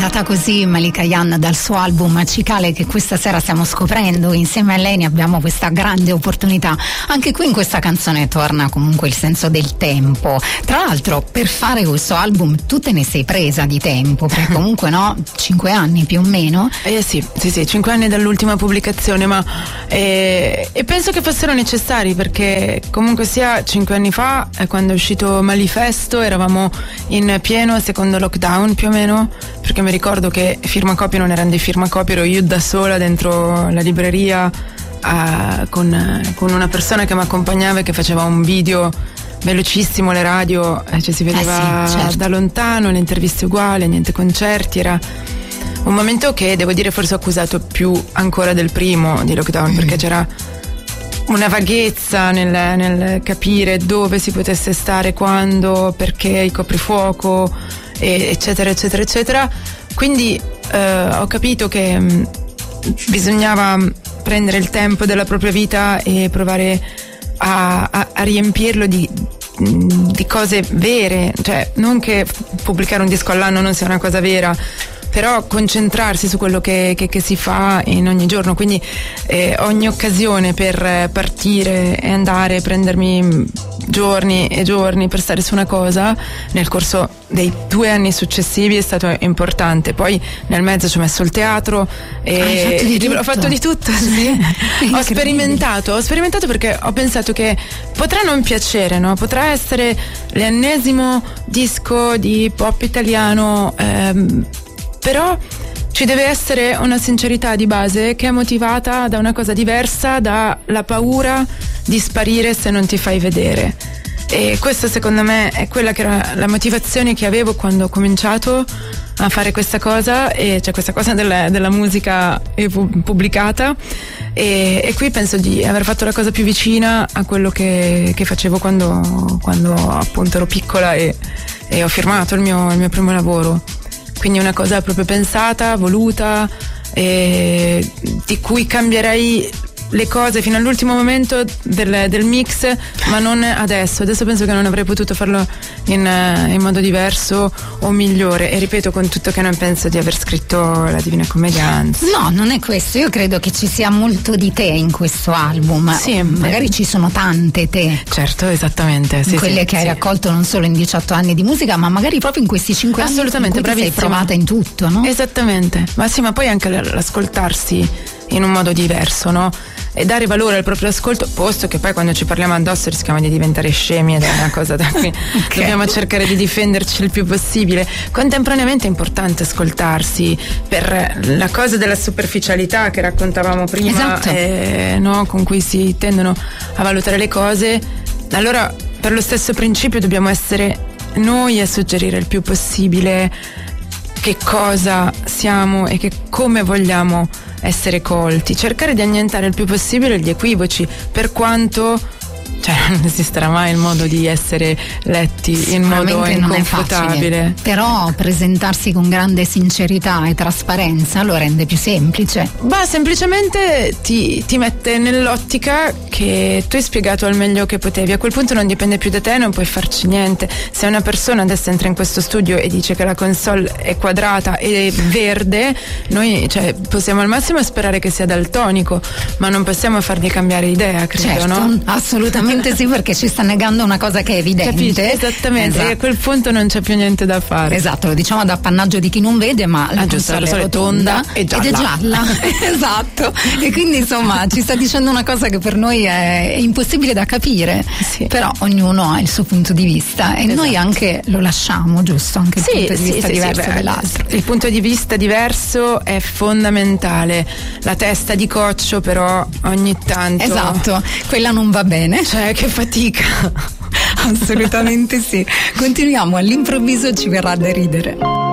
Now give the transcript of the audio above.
andata così Malika Ayane dal suo album Cicale, che questa sera stiamo scoprendo insieme a lei. Ne abbiamo questa grande opportunità. Anche qui in questa canzone torna comunque il senso del tempo. Tra l'altro, per fare questo album tu te ne sei presa di tempo, perché comunque 5 anni più o meno. Sì, 5 anni dall'ultima pubblicazione, ma e penso che fossero necessari, perché comunque sia 5 anni fa, quando è uscito Manifesto, eravamo in pieno secondo lockdown più o meno, perché mi ricordo che firmacopie non erano dei firmacopie, ero io da sola dentro la libreria con una persona che mi accompagnava e che faceva un video velocissimo, le radio, ci si vedeva certo, da lontano, le interviste uguali, niente concerti. Era un momento che devo dire forse ho accusato più ancora del primo di lockdown, perché c'era una vaghezza nel capire dove si potesse stare, quando, perché il coprifuoco, eccetera eccetera eccetera. Quindi ho capito che bisognava prendere il tempo della propria vita e provare a riempirlo di cose vere, cioè non che pubblicare un disco all'anno non sia una cosa vera, però concentrarsi su quello che si fa in ogni giorno. Quindi ogni occasione per partire e andare, prendermi giorni e giorni per stare su una cosa nel corso dei 2 anni successivi è stato importante. Poi nel mezzo ci ho messo il teatro e ho fatto di tutto, sì. Ho sperimentato perché ho pensato che potrà non piacere, no? Potrà essere l'ennesimo disco di pop italiano, però ci deve essere una sincerità di base che è motivata da una cosa diversa, dalla paura di sparire se non ti fai vedere. E questa secondo me è quella che era la motivazione che avevo quando ho cominciato a fare questa cosa, e cioè questa cosa della musica pubblicata, e qui penso di aver fatto la cosa più vicina a quello che facevo quando appunto ero piccola e ho firmato il mio primo lavoro. Quindi una cosa proprio pensata, voluta, di cui cambierei le cose fino all'ultimo momento del mix, ma non adesso. Adesso penso che non avrei potuto farlo in modo diverso o migliore, e ripeto con tutto che non penso di aver scritto la Divina Commedia, anzi. No, non è questo, io credo che ci sia molto di te in questo album. Sì, magari ci sono tante te. Certo, esattamente, sì, quelle che hai raccolto non solo in 18 anni di musica, ma magari proprio in questi 5 anni. Assolutamente, bravissima. Sei provata in tutto, no? Esattamente, ma sì, ma poi anche l'ascoltarsi in un modo diverso, no? E dare valore al proprio ascolto, posto che poi quando ci parliamo addosso rischiamo di diventare scemi, ed è una cosa da cui okay, dobbiamo cercare di difenderci il più possibile. Contemporaneamente è importante ascoltarsi per la cosa della superficialità che raccontavamo prima, esatto, no? Con cui si tendono a valutare le cose. Allora, per lo stesso principio dobbiamo essere noi a suggerire il più possibile che cosa siamo e che come vogliamo essere colti, cercare di annientare il più possibile gli equivoci, per quanto non esisterà mai il modo di essere letti in modo inconfutabile. Però presentarsi con grande sincerità e trasparenza lo rende più semplice. Semplicemente ti mette nell'ottica che tu hai spiegato al meglio che potevi. A quel punto non dipende più da te, non puoi farci niente. Se una persona adesso entra in questo studio e dice che la console è quadrata e verde, noi possiamo al massimo sperare che sia daltonico, ma non possiamo fargli cambiare idea, credo, certo, no? Assolutamente sì, perché ci sta negando una cosa che è evidente. Capisci? Esattamente, esatto. E a quel punto non c'è più niente da fare. Esatto, lo diciamo ad appannaggio di chi non vede, ma la console è rotonda ed è gialla. Esatto, e quindi insomma ci sta dicendo una cosa che per noi è impossibile da capire, sì, però ognuno ha il suo punto di vista, e esatto, noi anche lo lasciamo, giusto? Anche il punto di vista diverso dell'altro. Il punto di vista diverso è fondamentale. La testa di coccio però ogni tanto, esatto, quella non va bene. Che fatica. Assolutamente sì. Continuiamo, all'improvviso ci verrà da ridere.